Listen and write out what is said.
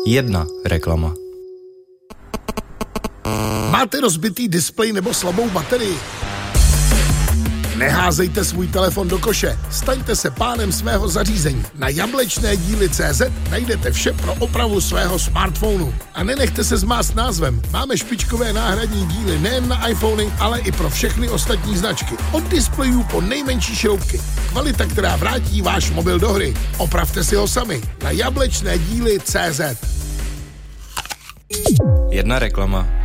Jedna reklama. Máte rozbitý displej nebo slabou baterii? Neházejte svůj telefon do koše, staňte se pánem svého zařízení. Na jablečnédíly.cz najdete vše pro opravu svého smartphonu. A nenechte se zmást názvem. Máme špičkové náhradní díly nejen na iPhony, ale i pro všechny ostatní značky. Od displejů po nejmenší šroubky. Kvalita, která vrátí váš mobil do hry. Opravte si ho sami na jablečnédíly.cz. Jedna reklama.